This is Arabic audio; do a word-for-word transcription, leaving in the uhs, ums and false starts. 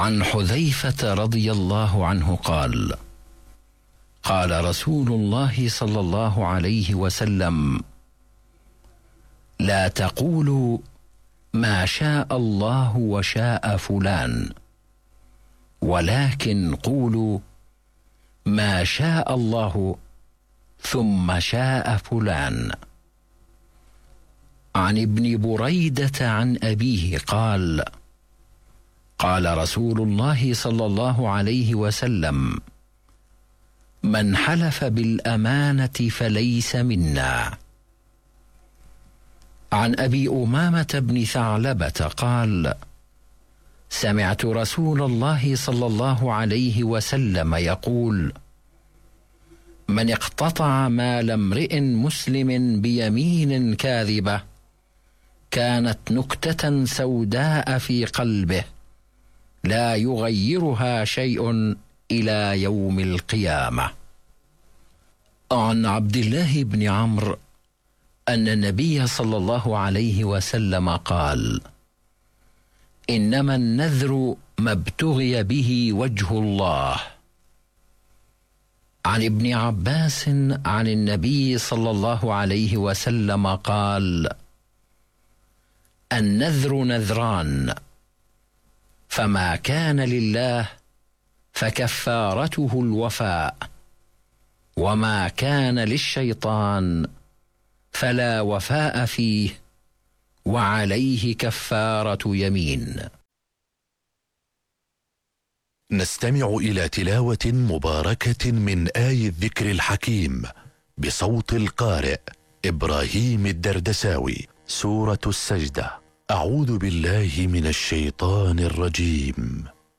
عن حذيفة رضي الله عنه قال: قال رسول الله صلى الله عليه وسلم: لا تقولوا ما شاء الله وشاء فلان، ولكن قولوا ما شاء الله ثم شاء فلان. عن ابن بريدة عن أبيه قال: قال رسول الله صلى الله عليه وسلم: من حلف بالأمانة فليس منا. عن أبي أمامة بن ثعلبة قال: سمعت رسول الله صلى الله عليه وسلم يقول: من اقتطع مال امرئ مسلم بيمين كاذبة كانت نكتة سوداء في قلبه لا يغيرها شيء إلى يوم القيامة. عن عبد الله بن عمرو أن النبي صلى الله عليه وسلم قال: إنما النذر ما ابتغي به وجه الله. عن ابن عباس عن النبي صلى الله عليه وسلم قال: النذر نذران، فما كان لله فكفارته الوفاء، وما كان للشيطان فلا وفاء فيه وعليه كفارة يمين. نستمع إلى تلاوة مباركة من آي الذكر الحكيم بصوت القارئ إبراهيم الدردساوي. سورة السجدة. أعوذ بالله من الشيطان الرجيم.